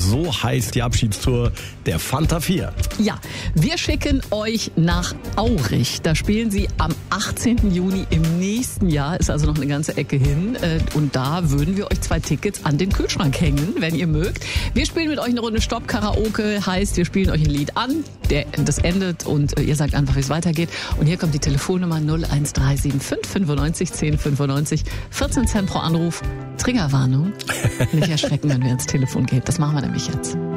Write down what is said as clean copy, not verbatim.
So heißt die Abschiedstour der Fanta 4. Ja, wir schicken euch nach Aurich. Da spielen sie am 18. Juni im nächsten Jahr. Ist also noch eine ganze Ecke hin. Und da würden wir euch 2 Tickets an den Kühlschrank hängen, wenn ihr mögt. Wir spielen mit euch eine Runde Stopp-Karaoke. Heißt, wir spielen euch ein Lied an, das endet und ihr sagt einfach, wie es weitergeht. Und hier kommt die Telefonnummer 01375 95 10 95. 14 Cent pro Anruf. Triggerwarnung. Nicht erschrecken, wenn wir ins Telefon gehen. Das machen wir nämlich jetzt.